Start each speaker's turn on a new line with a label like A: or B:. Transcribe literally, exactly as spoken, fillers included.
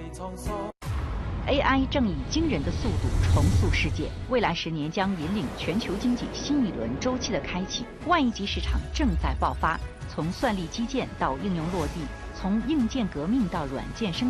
A: A I 正以惊人的速度重塑世界，未来十年将引领全球经济新一轮周期的开启。万亿级市场正在爆发，从算力基建到应用落地，从硬件革命到软件生